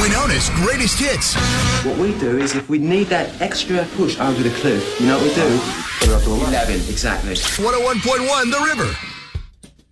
formerly known as Greatest Hits. What we do is if we need that extra push over the cliff, you know what we do? Put it up to 11. Exactly. 101.1 The River.